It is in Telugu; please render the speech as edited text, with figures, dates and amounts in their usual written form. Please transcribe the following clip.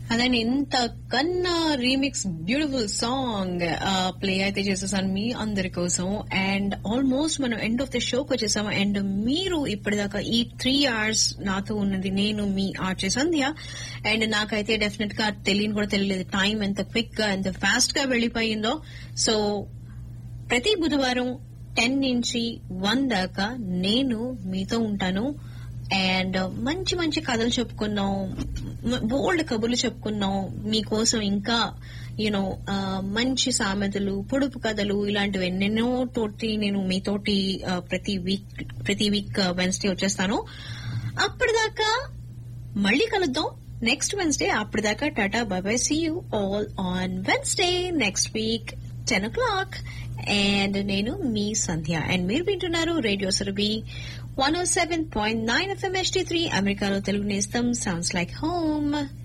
అదండి, ఇంత కన్నా రీమిక్స్ బ్యూటిఫుల్ సాంగ్ ప్లే అయితే చేసేసాను మీ అందరి కోసం. అండ్ ఆల్మోస్ట్ మనం ఎండ్ ఆఫ్ ద షోకి వచ్చేసాము. అండ్ మీరు ఇప్పటిదాకా ఈ 3 hours నాతో ఉన్నది నేను మీ ఆర్జే సంధ్య. అండ్ నాకైతే డెఫినెట్ గా తెలియని కూడా తెలియలేదు టైం ఎంత క్విక్ గా ఎంత ఫాస్ట్ గా వెళ్లిపోయిందో. సో ప్రతి బుధవారం 10 నుంచి 1 దాకా నేను మీతో ఉంటాను. అండ్ మంచి మంచి కథలు చెప్పుకున్నాం, బోల్డ్ కబుర్లు చెప్పుకున్నాం మీకోసం. ఇంకా యూనో మంచి సామెతలు, పొడుపు కథలు, ఇలాంటివి ఎన్నెన్నో తోటి నేను మీతోటి ప్రతి వీక్ వెన్స్డే వచ్చేస్తాను. అప్పటిదాకా మళ్ళీ కలుద్దాం నెక్స్ట్ వెన్స్డే. అప్పటిదాకా Tata, by by, see you all on Wednesday next week 10 o'clock. And నేను మీ సంధ్య. అండ్ మీరు వింటున్నారు రేడియో సురభి 107.9 FM HD3, అమెరికాలో తెలుగు నేస్తం. Sounds like home.